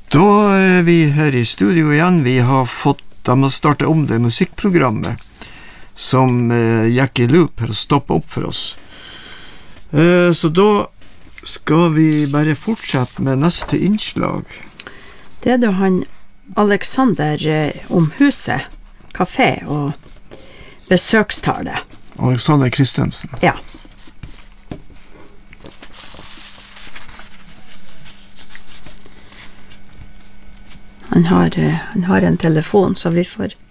Da vi her I studio igjen. Vi har de har startet om det musikkprogrammet som gikk I loop her og stoppet opp for oss. Så da skal vi bare fortsette med neste innslag. Det da han Alexander om huset, kafé og besøkstale. Alexander Kristensen. Ja. Han har en telefon, så vi får